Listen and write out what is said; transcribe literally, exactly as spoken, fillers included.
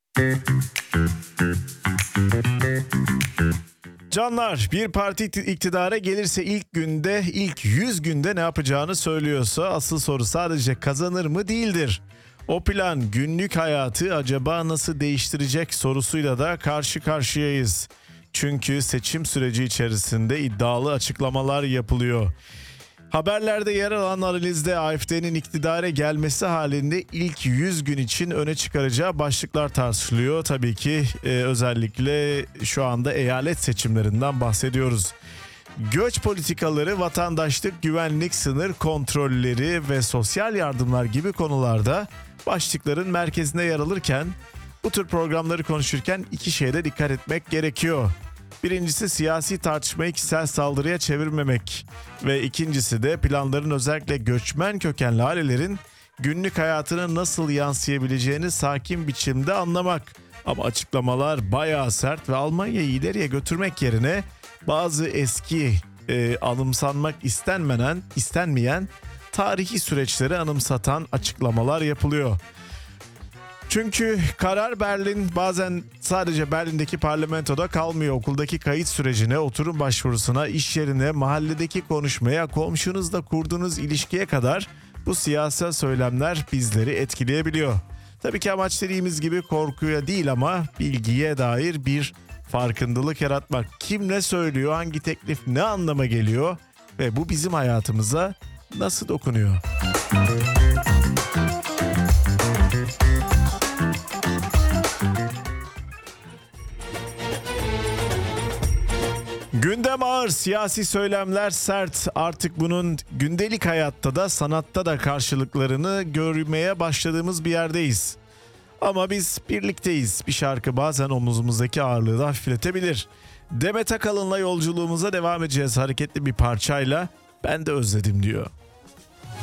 Canlar, bir parti iktidara gelirse ilk günde, ilk yüz günde ne yapacağını söylüyorsa asıl soru sadece kazanır mı değildir. O plan günlük hayatı acaba nasıl değiştirecek sorusuyla da karşı karşıyayız. Çünkü seçim süreci içerisinde iddialı açıklamalar yapılıyor. Haberlerde yer alan analizde A F D'nin iktidara gelmesi halinde ilk yüz gün için öne çıkaracağı başlıklar tartışılıyor. Tabii ki e, özellikle şu anda eyalet seçimlerinden bahsediyoruz. Göç politikaları, vatandaşlık, güvenlik, sınır kontrolleri ve sosyal yardımlar gibi konularda başlıkların merkezinde yer alırken bu tür programları konuşurken iki şeye dikkat etmek gerekiyor. Birincisi siyasi tartışmayı kişisel saldırıya çevirmemek ve ikincisi de planların özellikle göçmen kökenli ailelerin günlük hayatına nasıl yansıyabileceğini sakin biçimde anlamak. Ama açıklamalar bayağı sert ve Almanya'yı ileriye götürmek yerine bazı eski e, anımsanmak istenmeyen, istenmeyen tarihi süreçleri anımsatan açıklamalar yapılıyor. Çünkü karar Berlin bazen sadece Berlin'deki parlamentoda kalmıyor. Okuldaki kayıt sürecine, oturum başvurusuna, iş yerine, mahalledeki konuşmaya, komşunuzla kurduğunuz ilişkiye kadar bu siyasal söylemler bizleri etkileyebiliyor. Tabii ki amaç dediğimiz gibi korkuya değil ama bilgiye dair bir farkındalık yaratmak. Kim ne söylüyor, hangi teklif ne anlama geliyor ve bu bizim hayatımıza nasıl dokunuyor? Gündem ağır, siyasi söylemler sert. Artık bunun gündelik hayatta da sanatta da karşılıklarını görmeye başladığımız bir yerdeyiz. Ama biz birlikteyiz. Bir şarkı bazen omuzumuzdaki ağırlığı da hafifletebilir. Demet Akalın'la yolculuğumuza devam edeceğiz hareketli bir parçayla. Ben de özledim diyor.